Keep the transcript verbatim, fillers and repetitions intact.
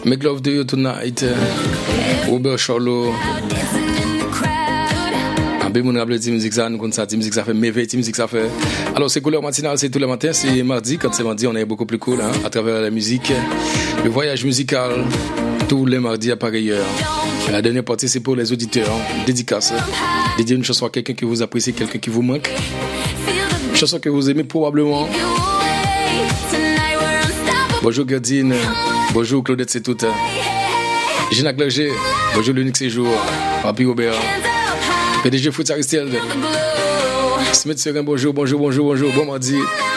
Make love to you tonight. Robert Charlot. Bien mon rappelle la musique ça nous comme ça la musique ça fait merveille la musique ça fait alors c'est couleur matinale c'est tous les matins c'est mardi quand c'est mardi on est beaucoup plus cool hein, à travers la musique le voyage musical tous les mardis à pareille heure la dernière partie c'est pour les auditeurs hein, dédicace dédier une chanson à quelqu'un que vous appréciez quelqu'un qui vous manque une chanson que vous aimez probablement. Bonjour Gardine bonjour Claudette c'est tout Gina Clerget bonjour l'unique séjour Papi Robert P D G Foot Aristel Smith Serin, bonjour, bonjour, bonjour, bonjour, bon mardi.